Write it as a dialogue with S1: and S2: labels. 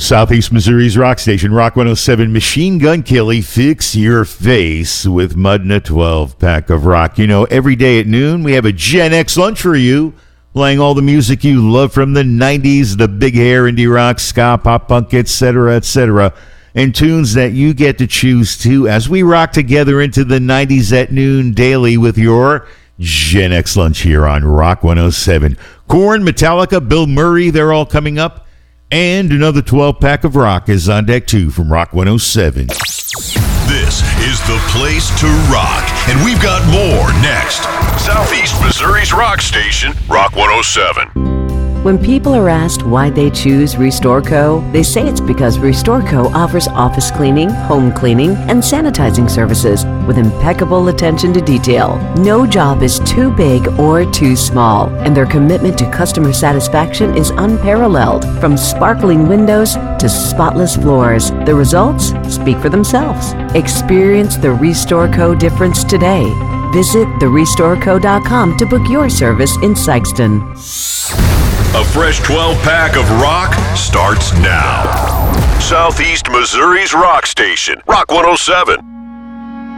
S1: Southeast Missouri's rock station, Rock 107, Machine Gun Kelly, Fix Your Face with Mud and a 12-pack of rock. You know, every day at noon, we have a Gen X lunch for you, playing all the music you love from the 90s, the big hair, indie rock, ska, pop punk, etc., and tunes that you get to choose too as we rock together into the 90s at noon daily with your Gen X lunch here on Rock 107. Korn, Metallica, Bill Murray, they're all coming up. And another 12-pack of rock is on deck, too, from Rock 107.
S2: This is the place to rock, and we've got more next. Southeast Missouri's rock station, Rock 107.
S3: When people are asked why they choose Restore Co., they say it's because Restore Co. offers office cleaning, home cleaning, and sanitizing services with impeccable attention to detail. No job is too big or too small, and their commitment to customer satisfaction is unparalleled. From sparkling windows to spotless floors, the results speak for themselves. Experience the Restore Co. difference today. Visit therestoreco.com to book your service in Sykeston.
S2: A fresh 12-pack of rock starts now. Southeast Missouri's rock station, Rock 107.